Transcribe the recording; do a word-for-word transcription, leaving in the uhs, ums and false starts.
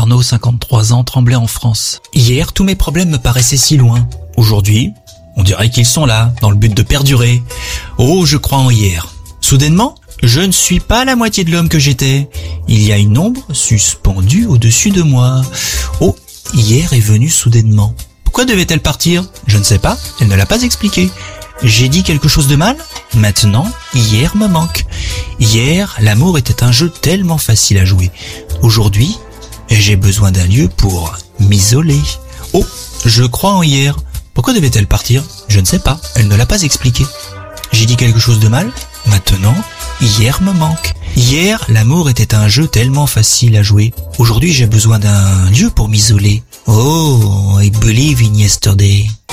Arnaud, cinquante-trois ans, Tremblay en France. Hier, tous mes problèmes me paraissaient si loin. Aujourd'hui, on dirait qu'ils sont là, dans le but de perdurer. Oh, je crois en hier. Soudainement, je ne suis pas la moitié de l'homme que j'étais. Il y a une ombre suspendue au-dessus de moi. Oh, hier est venue soudainement. Pourquoi devait-elle partir? Je ne sais pas, elle ne l'a pas expliqué. J'ai dit quelque chose de mal? Maintenant, hier me manque. Hier, l'amour était un jeu tellement facile à jouer. Aujourd'hui, j'ai besoin d'un lieu pour m'isoler. Oh, je crois en hier. Pourquoi devait-elle partir? Je ne sais pas, elle ne l'a pas expliqué. J'ai dit quelque chose de mal? Maintenant, hier me manque. Hier, l'amour était un jeu tellement facile à jouer. Aujourd'hui, j'ai besoin d'un lieu pour m'isoler. Oh, I believe in yesterday.